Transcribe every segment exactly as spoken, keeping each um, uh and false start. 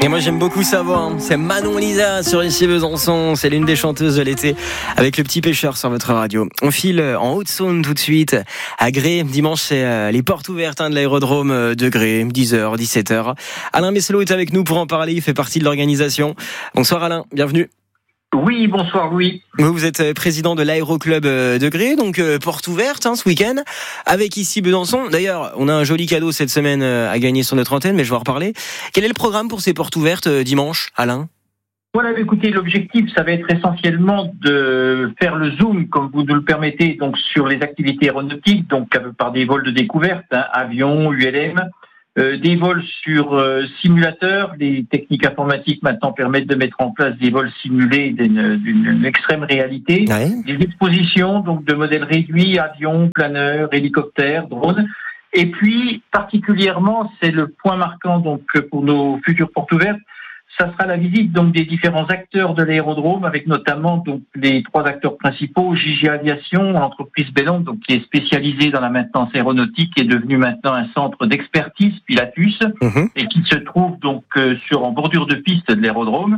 Et moi j'aime beaucoup sa voix, hein. C'est Manon Lisa sur Ici Besançon, c'est l'une des chanteuses de l'été avec le petit pêcheur sur votre radio. On file en Haute-Saône tout de suite à Gré. Dimanche c'est les portes ouvertes hein, de l'aérodrome de Gré, dix heures, dix-sept heures. Alain Messelot est avec nous pour en parler, il fait partie de l'organisation. Bonsoir Alain, bienvenue. Oui, bonsoir Louis. Vous, vous êtes président de l'aéroclub de Gré, donc euh, porte ouverte hein, ce week-end, avec Ici Besançon. D'ailleurs, on a un joli cadeau cette semaine euh, à gagner sur notre antenne, mais je vais en reparler. Quel est le programme pour ces portes ouvertes euh, dimanche, Alain ? Voilà, écoutez, l'objectif, ça va être essentiellement de faire le zoom, comme vous nous le permettez, donc sur les activités aéronautiques, donc par des vols de découverte, hein, avions, U L M, euh, des vols sur euh, simulateurs. Les techniques informatiques maintenant permettent de mettre en place des vols simulés d'une, d'une extrême réalité. Ouais. Des expositions, donc de modèles réduits, avions, planeurs, hélicoptères, drones. Et puis, particulièrement, c'est le point marquant donc pour nos futures portes ouvertes, ça sera la visite donc des différents acteurs de l'aérodrome, avec notamment donc les trois acteurs principaux, J G Aviation, l'entreprise Bellon, donc qui est spécialisée dans la maintenance aéronautique, qui est devenue maintenant un centre d'expertise Pilatus, mmh. et qui se trouve donc euh, sur en bordure de piste de l'aérodrome.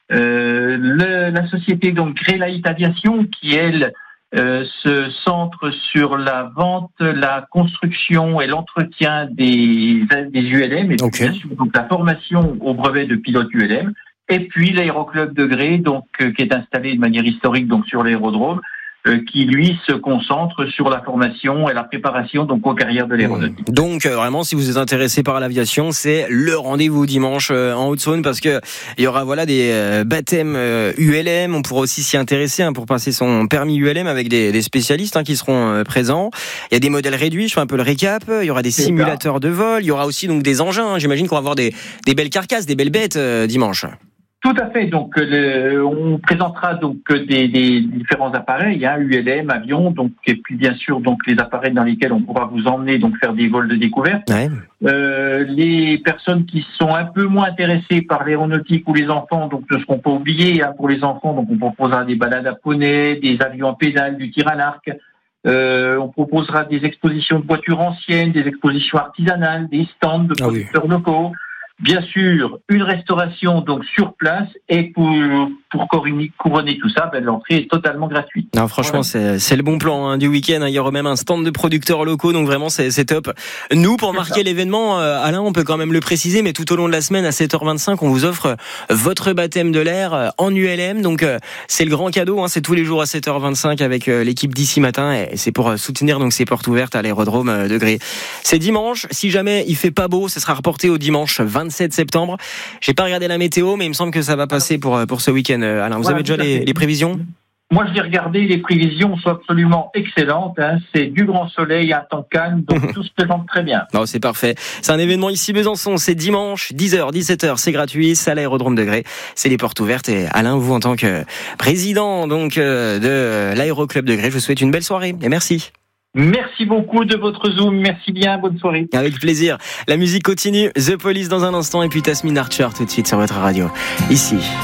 Euh, le, la société donc Grélite Aviation, qui elle Euh, se centre sur la vente, la construction et l'entretien des, des U L M, et puis okay. bien sûr donc la formation au brevet de pilote U L M, et puis l'aéroclub de Gré, donc euh, qui est installé de manière historique donc sur l'aérodrome, euh, qui lui se concentre sur la formation et la préparation donc aux carrières de l'aéronautique. Donc euh, vraiment, si vous êtes intéressé par l'aviation, c'est le rendez-vous dimanche euh, en Haute-Saône, parce que il y aura voilà des euh, baptêmes euh, U L M. On pourra aussi s'y intéresser hein, pour passer son permis U L M avec des, des spécialistes hein, qui seront euh, présents. Il y a des modèles réduits, je fais un peu le récap. Il y aura des c'est simulateurs ça. de vol. Il y aura aussi donc des engins. Hein. J'imagine qu'on va avoir des, des belles carcasses, des belles bêtes euh, dimanche. Tout à fait. Donc, le, on présentera donc des, des différents appareils, hein, U L M, avions, donc et puis bien sûr donc les appareils dans lesquels on pourra vous emmener donc faire des vols de découverte. Ouais. Euh, les personnes qui sont un peu moins intéressées par l'aéronautique ou les enfants donc ne seront pas oubliées. Hein, pour les enfants, donc on proposera des balades à poney, des avions à pédales, du tir à l'arc. Euh, on proposera des expositions de voitures anciennes, des expositions artisanales, des stands de producteurs ah oui. locaux. Bien sûr, une restauration donc sur place, et pour pour couronner tout ça, ben, l'entrée est totalement gratuite. Non, franchement, voilà. c'est c'est le bon plan hein, du week-end. Hein. Il y aura même un stand de producteurs locaux, donc vraiment c'est c'est top. Nous, pour c'est marquer ça. l'événement, euh, Alain, on peut quand même le préciser, mais tout au long de la semaine à sept heures vingt-cinq, on vous offre votre baptême de l'air euh, en U L M. Donc euh, c'est le grand cadeau. Hein, c'est tous les jours à sept heures vingt-cinq avec euh, l'équipe d'ici matin, et c'est pour euh, soutenir donc ces portes ouvertes à l'aérodrome euh, de Gré. C'est dimanche. Si jamais il fait pas beau, ce sera reporté au dimanche vingt-sept septembre. J'ai pas regardé la météo, mais il me semble que ça va passer pour pour ce week-end. Alain, vous voilà, avez déjà les, les prévisions ? Moi, je l'ai regardé. Les prévisions sont absolument excellentes. Hein. C'est du grand soleil, un temps calme, donc tout se présente très bien. Non, c'est parfait. C'est un événement ici Besançon. C'est dimanche, dix heures, dix-sept heures. C'est gratuit. C'est à l'aérodrome de Gré. C'est les portes ouvertes. Et Alain, vous en tant que président donc de l'aéroclub de Gré, je vous souhaite une belle soirée et merci. Merci beaucoup de votre Zoom. Merci bien. Bonne soirée. Avec plaisir. La musique continue. The Police dans un instant et puis Tasmin Archer tout de suite sur votre radio. Ici.